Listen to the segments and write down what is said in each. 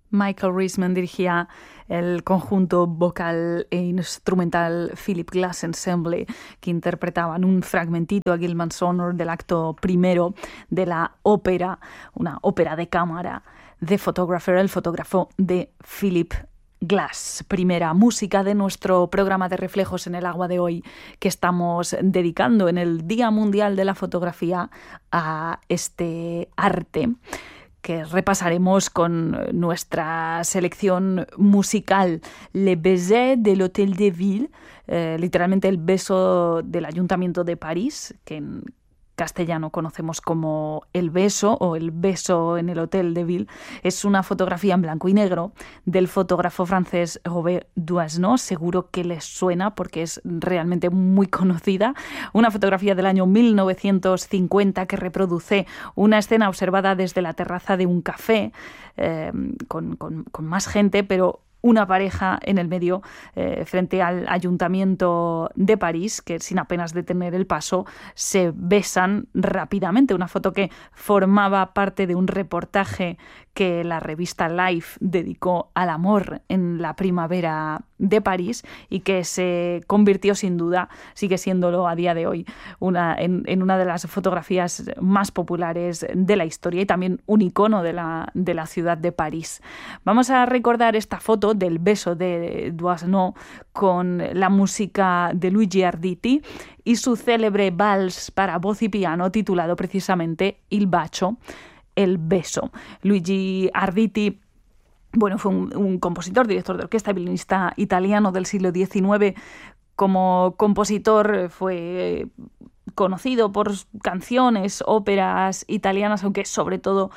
Michael Riesman dirigía el conjunto vocal e instrumental Philip Glass Ensemble, que interpretaban un fragmentito a Gilman Sonor del acto primero de la ópera, una ópera de cámara, The Photographer, el fotógrafo de Philip Glass. Primera música de nuestro programa de Reflejos en el Agua de hoy, que estamos dedicando en el Día Mundial de la Fotografía a este arte, que repasaremos con nuestra selección musical Le Baiser de l'Hôtel de Ville, literalmente el beso del Ayuntamiento de París, que en castellano conocemos como El beso o El beso en el Hotel de Ville. Es una fotografía en blanco y negro del fotógrafo francés Robert Doisneau. Seguro que les suena porque es realmente muy conocida. Una fotografía del año 1950 que reproduce una escena observada desde la terraza de un café con más gente, pero una pareja en el medio frente al Ayuntamiento de París, que sin apenas detener el paso se besan rápidamente. Una foto que formaba parte de un reportaje que la revista Life dedicó al amor en la primavera de París y que se convirtió sin duda, sigue siéndolo a día de hoy, en una de las fotografías más populares de la historia y también un icono de la ciudad de París. Vamos a recordar esta foto del beso de Doisneau con la música de Luigi Arditi y su célebre vals para voz y piano titulado precisamente Il bacio, el beso. Luigi Arditi, bueno, fue un compositor, director de orquesta y violinista italiano del siglo XIX. Como compositor fue conocido por canciones, óperas italianas, aunque sobre todo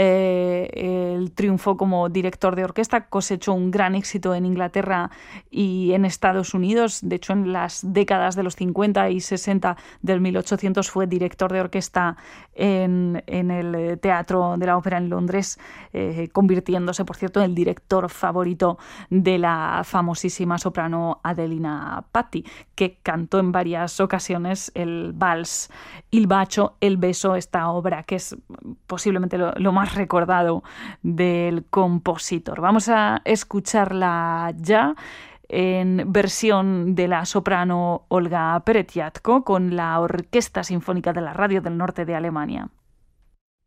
él triunfó como director de orquesta, cosechó un gran éxito en Inglaterra y en Estados Unidos. De hecho, en las décadas de los 50 y 60 del 1800 fue director de orquesta en el Teatro de la Ópera en Londres, convirtiéndose, por cierto, en el director favorito de la famosísima soprano Adelina Patti, que cantó en varias ocasiones el vals Il bacio, el beso, esta obra que es posiblemente lo más recordado del compositor. Vamos a escucharla ya en versión de la soprano Olga Peretiatko con la Orquesta Sinfónica de la Radio del Norte de Alemania.